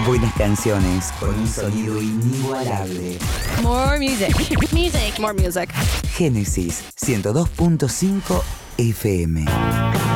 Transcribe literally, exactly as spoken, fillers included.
Buenas canciones con un sonido inigualable. More music. Music. More music. Génesis ciento dos punto cinco F M.